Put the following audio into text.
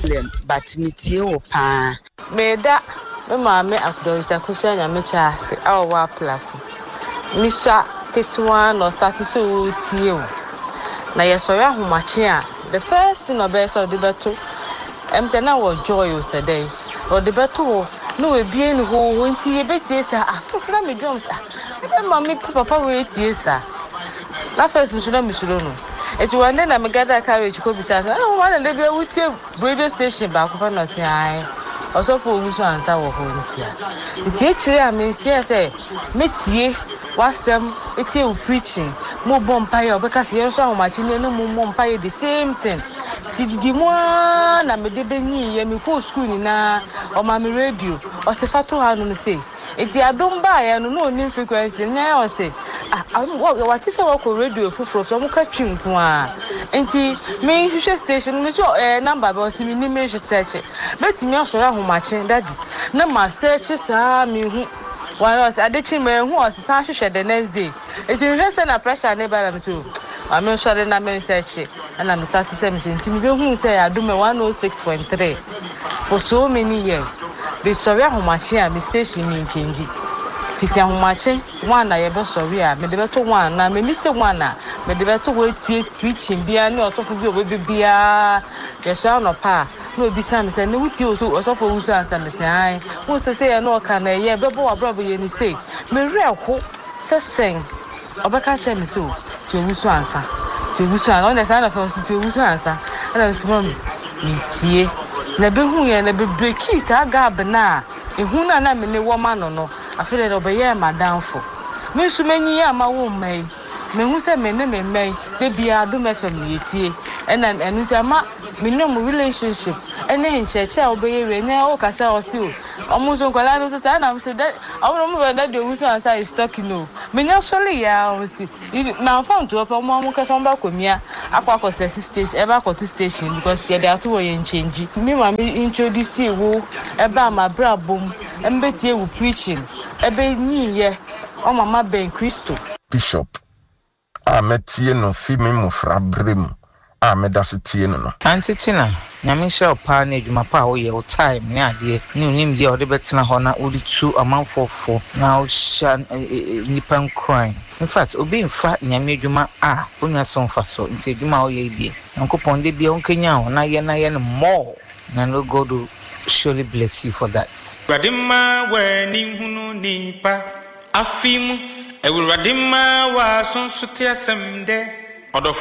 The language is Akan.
but metie o pa meda me maame akudorisa kusha nya mecha ase awa plako misha ketwa no start so tie o na yesori ahomache a the first thing obese o de beto say na wo joy o sedey o de beto no ebie ni ho nti ye betie sa afesina me drums e maame papa we tie sa na first nso na misuro no eti wande na me gada carriage ko bisa na o wan na be wutie radio station ba ko fa no se ai osofo owusu ansa wo ho nsia nti echire a me nsia se metie wasem etie u preaching mo bompaye obeka se yenso ahomachi ne no mo bompaye the same thing tididi mo na me de benyi ye me ko school ni na o ma me radio o se fato ha no se eti adomba ya no no ni frequency na o se what is our radio fufuro so mo ka twimpo a enti me hwehwe station me so number ba o se me ni me hwe search betimi asoro ahomachi daddy na ma search sa me hu one was adechi me hu o se sa hwehwe the next day eti me say na pressure na ba na me too I'm sure na me search and I'm start to say me enti me be hu say adome 106.3 for so many years the sorry ahomachi a me station me change fiti ahomachi one na ye be sorry a me de beto one na me meet one na me de beto we tie preaching bia na osofo bi obe bia ye so no pa no bi sam say ne wuti osofo wusu ansa me say ai wo say no ka na ye bebo abrabo ye ni say me reho se sen obeka che me so to wusu ansa on the side of us to wusu ansa and I was from me tie na be hu ye na be breaki sa gab na ehu na me ne wo ma no afere de obeye madamfo me su manyi ya ma wo mai me hu se me ne me mai de bia do me fam yetie and enu se ma me no relationship ene ncheche obeye we ne o kasa o si o omuso kwala no se na se de awon mo be de wusu ansa is talking no me nya sole ya o si na found to opa mo kasa mba komia akwa stage eba to station because they are to we change me ma me introduce wo eba ma brabom embetie wo preaching ebe nyiye o mama ben Christo Bishop ametie no fi me mufra brem amedasetie no antitina nyame sha pa na adwuma pa wo ye o time ne ade ne onim de o de betena ho na odi tu amanfofo na o sha nipan crime in fact obi mfa nyame adwuma onwa so mfa so nti adwuma wo ye die nkopon de bia onkanya ho na ye no more na no God will surely bless you for that. Radima we ni hunu nipa afimu ewuradima wa sonso te asemde